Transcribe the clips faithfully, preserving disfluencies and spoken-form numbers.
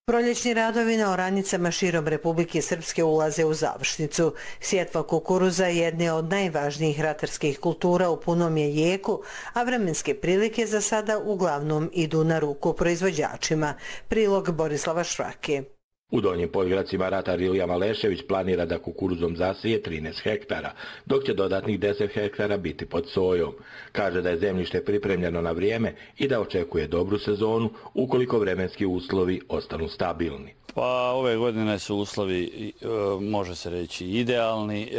Proljećni radovi na oranicama širom Republike Srpske ulaze u završnicu. Sjetva kukuruza jedne je od najvažnijih ratarskih kultura u punom je jeku, a vremenske prilike za sada uglavnom idu na ruku proizvođačima. Prilog Borislava Švrake. U Donjim Podgradcima ratar Ilija Malešević planira da kukuruzom zasije trinaest hektara, dok će dodatnih deset hektara biti pod sojom. Kaže da je zemljište pripremljeno na vrijeme i da očekuje dobru sezonu ukoliko vremenski uslovi ostanu stabilni. Pa ove godine su uslovi, može se reći, idealni.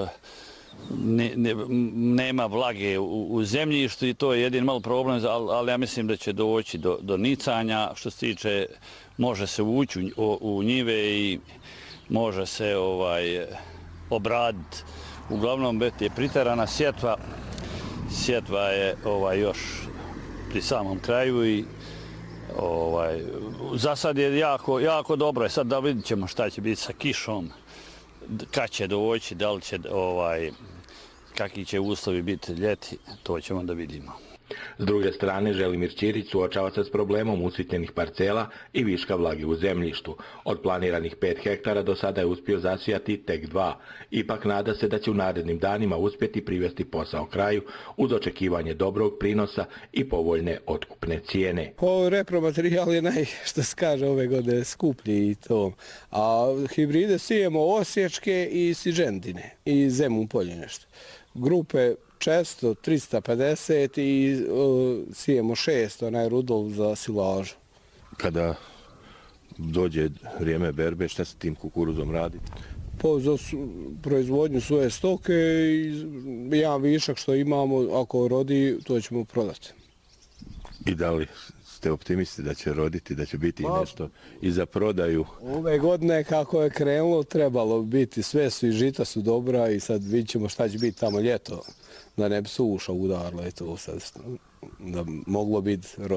Ne, ne, nema vlage u, u zemljištu i to je jedin malo problem, ali, ali ja mislim da će doći do, do nicanja. Što se tiče, može se ući u, u njive i može se ovaj obraditi. Uglavnom je priterana sjetva. Sjetva je ovaj još pri samom kraju i ovaj za sad je jako jako dobro. Sad da vidjet ćemo šta će biti sa kišom. Kad će doći, da li će, ovaj, kakvi će uslovi biti ljeti, to ćemo da vidimo. S druge strane, Želimir Ćirić suočava se s problemom usitnjenih parcela i viška vlage u zemljištu. Od planiranih pet hektara do sada je uspio zasijati tek dva. Ipak nada se da će u narednim danima uspjeti privesti posao kraju uz očekivanje dobrog prinosa i povoljne otkupne cijene. Ovo repromaterijal je naj, što se kaže ove godine, skuplji i to. A hibride sijemo osječke i siđendine i Zemun polje nešto. Grupe često trista pedeset i uh, sijemo šest, onaj Rudolf za silažu. Kada dođe vrijeme berbe, šta se tim kukuruzom radi? Po, za su, proizvodnju svoje stoke i jedan višak što imamo, ako rodi, to ćemo prodati. I da li ste optimisti da će roditi, da će biti pa, nešto i za prodaju? Ove godine kako je krenulo, trebalo biti, sve su i žita su dobra i sad vidjet ćemo šta će biti tamo ljeto. Da ne bi suša udarla i to sad, da moglo biti